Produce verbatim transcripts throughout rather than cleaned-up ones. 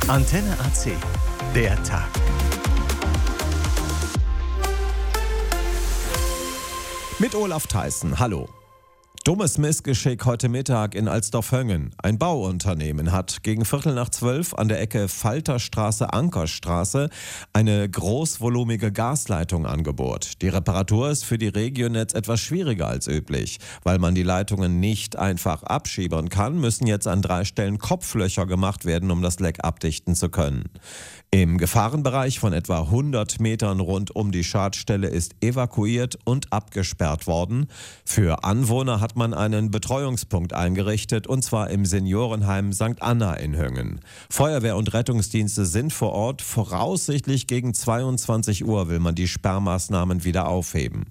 Antenne A C, der Tag. Mit Olaf Theissen, hallo. Dummes Missgeschick heute Mittag in Alsdorf-Höngen. Ein Bauunternehmen hat gegen Viertel nach zwölf an der Ecke Falterstraße-Ankerstraße eine großvolumige Gasleitung angebohrt. Die Reparatur ist für die Regionetz etwas schwieriger als üblich. Weil man die Leitungen nicht einfach abschiebern kann, müssen jetzt an drei Stellen Kopflöcher gemacht werden, um das Leck abdichten zu können. Im Gefahrenbereich von etwa hundert Metern rund um die Schadstelle ist evakuiert und abgesperrt worden. Für Anwohner hat man einen Betreuungspunkt eingerichtet, und zwar im Seniorenheim Sankt Anna in Höngen. Feuerwehr und Rettungsdienste sind vor Ort. Voraussichtlich gegen zweiundzwanzig Uhr will man die Sperrmaßnahmen wieder aufheben.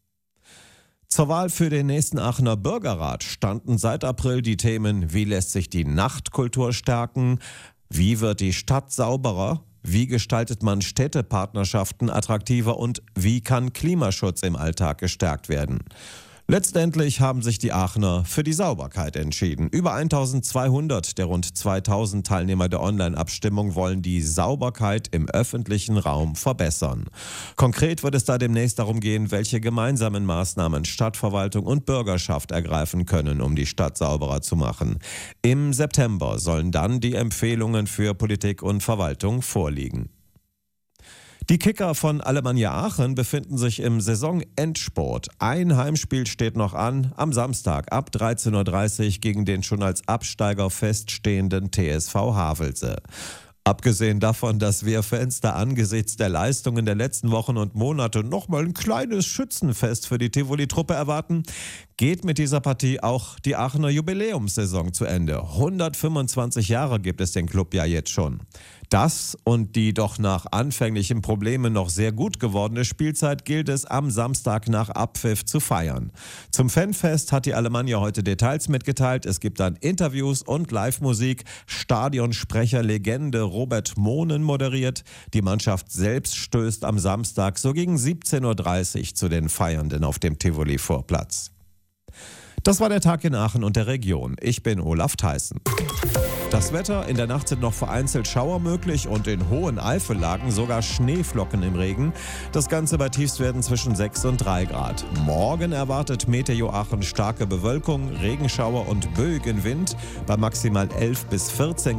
Zur Wahl für den nächsten Aachener Bürgerrat standen seit April die Themen: Wie lässt sich die Nachtkultur stärken? Wie wird die Stadt sauberer? Wie gestaltet man Städtepartnerschaften attraktiver? Und wie kann Klimaschutz im Alltag gestärkt werden? Letztendlich haben sich die Aachener für die Sauberkeit entschieden. Über eintausendzweihundert der rund zweitausend Teilnehmer der Online-Abstimmung wollen die Sauberkeit im öffentlichen Raum verbessern. Konkret wird es da demnächst darum gehen, welche gemeinsamen Maßnahmen Stadtverwaltung und Bürgerschaft ergreifen können, um die Stadt sauberer zu machen. Im September sollen dann die Empfehlungen für Politik und Verwaltung vorliegen. Die Kicker von Alemannia Aachen befinden sich im Saisonendspurt. Ein Heimspiel steht noch an, am Samstag ab dreizehn Uhr dreißig gegen den schon als Absteiger feststehenden T S V Havelse. Abgesehen davon, dass wir Fans da angesichts der Leistungen der letzten Wochen und Monate nochmal ein kleines Schützenfest für die Tivoli-Truppe erwarten, geht mit dieser Partie auch die Aachener Jubiläumssaison zu Ende. hundertfünfundzwanzig Jahre gibt es den Club ja jetzt schon. Das und die doch nach anfänglichen Problemen noch sehr gut gewordene Spielzeit gilt es am Samstag nach Abpfiff zu feiern. Zum Fanfest hat die Alemannia heute Details mitgeteilt. Es gibt dann Interviews und Live-Musik. Stadionsprecher Legende Robert Mohnen moderiert. Die Mannschaft selbst stößt am Samstag so gegen siebzehn Uhr dreißig zu den Feiernden auf dem Tivoli-Vorplatz. Das war der Tag in Aachen und der Region. Ich bin Olaf Theissen. Das Wetter: In der Nacht sind noch vereinzelt Schauer möglich und in hohen Eifellagen sogar Schneeflocken im Regen. Das Ganze bei Tiefstwerten zwischen sechs und drei Grad. Morgen erwartet Meteo Aachen starke Bewölkung, Regenschauer und böigen Wind bei maximal elf bis vierzehn